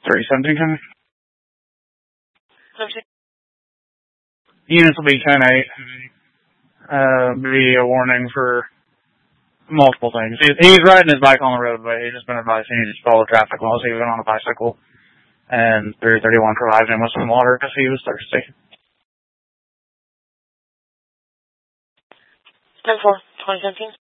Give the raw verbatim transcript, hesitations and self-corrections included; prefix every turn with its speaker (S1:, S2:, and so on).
S1: three seventeen coming.
S2: Okay.
S1: Units will be ten eight. Uh, be a warning for multiple things. He, he's riding his bike on the roadway. He's just been advised he needs to follow traffic laws. He was on a bicycle. And three thirty-one provided him with some water because he was thirsty.
S2: ten four, twenty seventeen.